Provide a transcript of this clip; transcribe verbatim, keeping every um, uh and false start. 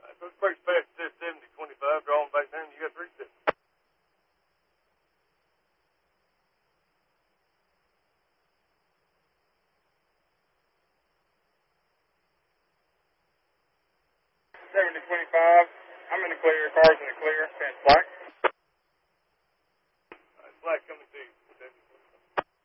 That's pretty fast. It says seventy twenty-five. Drawing back down. You got three steps. seventy twenty-five. I'm in the clear. Car's in the clear. Fence black.